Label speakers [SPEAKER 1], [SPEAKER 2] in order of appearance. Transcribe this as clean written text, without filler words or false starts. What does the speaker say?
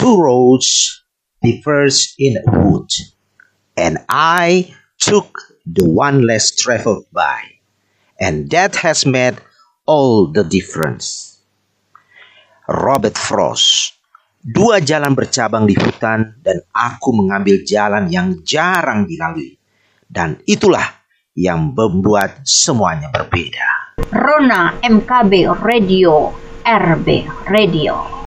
[SPEAKER 1] two roads diverged in a wood, and I took the one less traveled by, and that has made all the difference. Robert Frost. Dua jalan bercabang di hutan dan aku mengambil jalan yang jarang dilalui. Dan itulah yang membuat semuanya berbeda.
[SPEAKER 2] Rona MKB Radio, RB Radio.